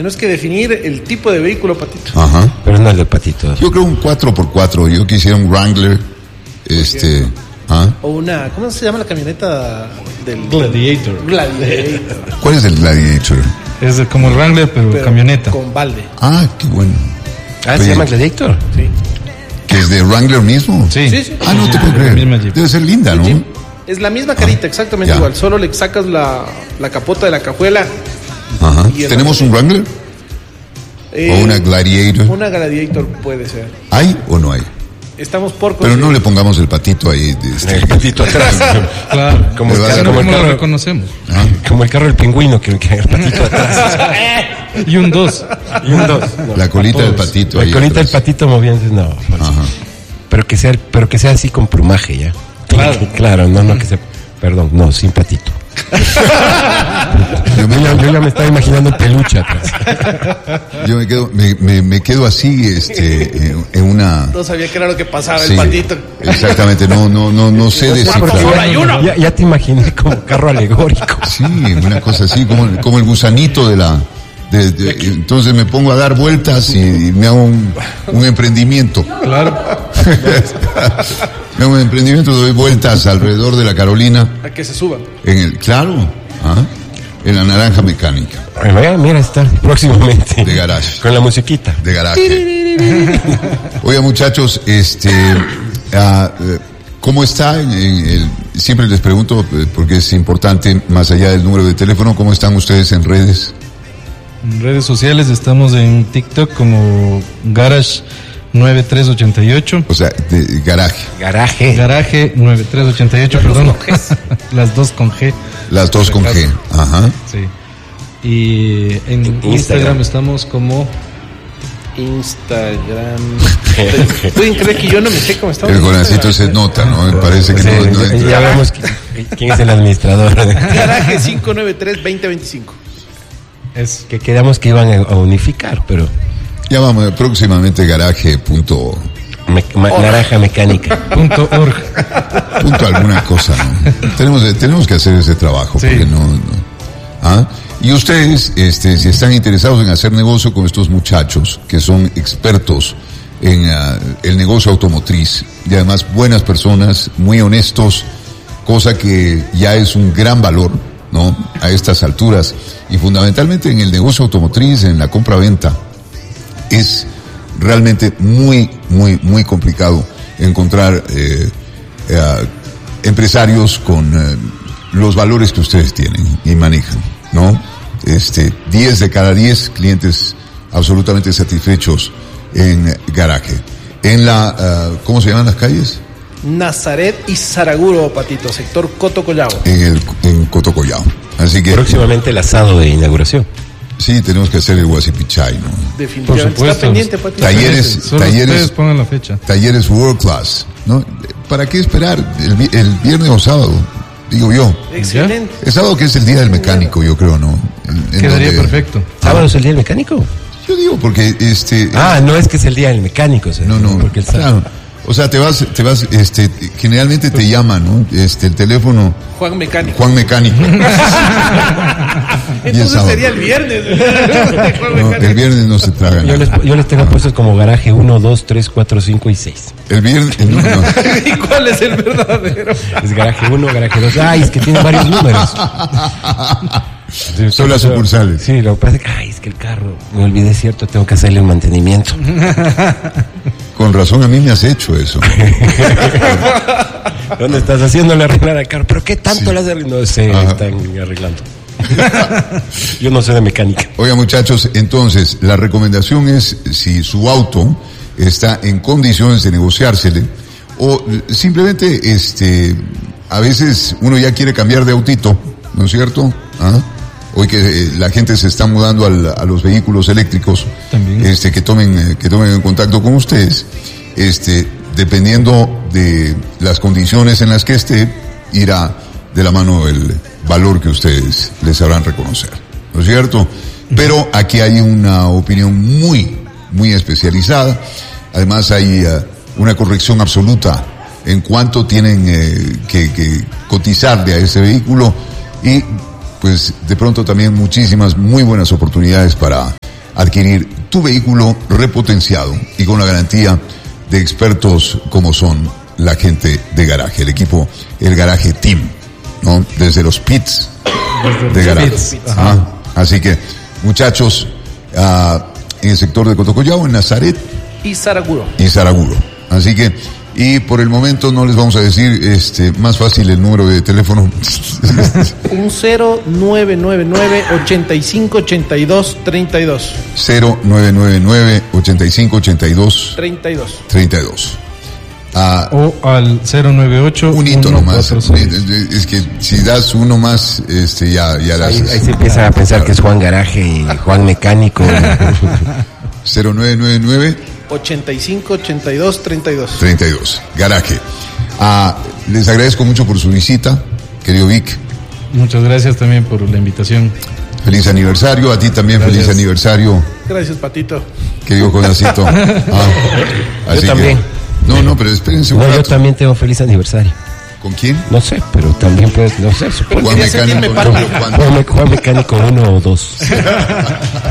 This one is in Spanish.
Tenemos que definir el tipo de vehículo, Patito. Ajá. Pero no el del Patito. Yo creo un 4x4. Yo quisiera un Wrangler. O una, ¿cómo se llama la camioneta del Gladiator? ¿Cuál es el Gladiator? Es como el Wrangler, pero camioneta. Con balde. Ah, qué bueno. ¿Se llama Gladiator? Sí. ¿Que es de Wrangler mismo? Sí. Ah, no te puedo creer. Debe ser linda, ¿no? Jeep. Es la misma carita, exactamente igual. Solo le sacas la capota de la cajuela. Ajá. ¿Tenemos un Wrangler? ¿O una Gladiator? Una Gladiator puede ser. ¿Hay o no hay? Estamos por Pero no le pongamos el patito ahí. El patito atrás. Claro. Como el ¿Cómo carro, lo reconocemos? Como el carro del pingüino, que el patito atrás. Y un 2. No, la colita del patito. La ahí colita atrás. del patito moviéndose, no. Ajá. Pero que sea así con plumaje, ya. Claro, no que sea. Perdón, no, sin patito. Yo ya me estaba imaginando el peluche atrás. Yo me quedo así, en una. No sabía qué era lo que pasaba, Sí, el patito. Exactamente, no sé descifrar. Ya te imaginé como carro alegórico. Sí, una cosa así, como el gusanito de la. Entonces me pongo a dar vueltas y me hago un emprendimiento. Claro. Me hago un emprendimiento, doy vueltas alrededor de la Carolina. A que se suba. En la naranja mecánica. Mira, está próximamente. De garage. Con la musiquita. De garaje. Oiga, muchachos, ¿cómo está? Siempre les pregunto, porque es importante, más allá del número de teléfono, ¿cómo están ustedes en redes? En redes sociales estamos en TikTok como Garage 9388. O sea, de garaje. Garage 9388, perdón. Las dos con G. Las dos con G. Ajá. Sí. Y en Instagram estamos como Instagram. ¿Tú crees que yo no me sé cómo estamos? El Gonancito se nota, ¿no? Me parece que no entra. Ya vemos quién es el administrador. Garaje 593-2025. Es que quedamos que iban a unificar, pero Ya vamos, próximamente garaje. naranja mecánica. .org. Punto alguna cosa, ¿no? Tenemos que hacer ese trabajo, sí. Porque no. ¿Ah? Y ustedes, si están interesados en hacer negocio con estos muchachos, que son expertos en el negocio automotriz, y además buenas personas, muy honestos, cosa que ya es un gran valor, ¿no? A estas alturas, y fundamentalmente en el negocio automotriz, en la compra-venta, es realmente muy, muy, muy complicado encontrar empresarios con los valores que ustedes tienen y manejan, ¿no? 10 de cada 10 clientes absolutamente satisfechos en garaje. En ¿cómo se llaman las calles? Nazaret y Saraguro, Patito, sector Coto Collao. En Coto Collao. Así que próximamente el asado de inauguración. Sí, tenemos que hacer el Guasipichay, ¿no? Definitivamente. Por supuesto. Está pendiente, Patito. Talleres, ustedes pongan la fecha. Talleres World Class, ¿no? ¿Para qué esperar el viernes o sábado? Digo yo. Excelente. El sábado, que es el día del mecánico, yo creo, ¿no? Quedaría perfecto. ¿Sábado es el día del mecánico? Yo digo porque no es que es el día del mecánico, o sea, no, porque claro. O sea, te vas, generalmente te llaman, ¿no? El teléfono. Juan Mecánico. Juan Mecánico. Entonces sería el viernes. No, el viernes no se tragan. Yo les tengo puestos como garaje 1, 2, 3, 4, 5 y 6. El viernes, no. ¿Y cuál es el verdadero? Es garaje 1, garaje 2. Ay, es que tiene varios números. Son las sucursales. Sí, lo que pasa es que, es que el carro, me olvidé, cierto, tengo que hacerle un mantenimiento. Con razón a mí me has hecho eso. ¿Dónde estás haciéndole arreglar al carro? ¿Pero qué tanto le has arreglado? No sé, están arreglando. Yo no sé de mecánica. Oiga, muchachos, entonces, la recomendación es, si su auto está en condiciones de negociársele, o simplemente, a veces uno ya quiere cambiar de autito, ¿no es cierto? Hoy que la gente se está mudando a los vehículos eléctricos, también. que tomen en contacto con ustedes, dependiendo de las condiciones en las que esté, irá de la mano el valor que ustedes les sabrán reconocer, ¿no es cierto? Pero aquí hay una opinión muy, muy especializada. Además hay una corrección absoluta en cuánto tienen que cotizarle a ese vehículo, y pues de pronto también muchísimas muy buenas oportunidades para adquirir tu vehículo repotenciado y con la garantía de expertos como son la gente de garaje, el equipo, el Garaje Team, ¿no? Desde los pits de garaje. Así que, muchachos, en el sector de Cotocollao, en Nazaret y Saraguro. Así que, y por el momento no les vamos a decir, más fácil el número de teléfono. Un 0999-8582-32. 0999-8582-32. O al 098. Un hito nomás. Es que si das uno más, ya das. Ahí se empieza a pensar que es Juan Garaje y Juan Mecánico. 0999 8582-32. Garaje. Les agradezco mucho por su visita, querido Vic. Muchas gracias también por la invitación. Feliz aniversario, a ti también. Gracias. Feliz aniversario. Gracias, Patito. Querido Jonasito. Yo también. No, pero espérense un rato. Yo también tengo feliz aniversario. ¿Con quién? No sé, pero también puedes, no sé. Juan Mecánico 1 o 2.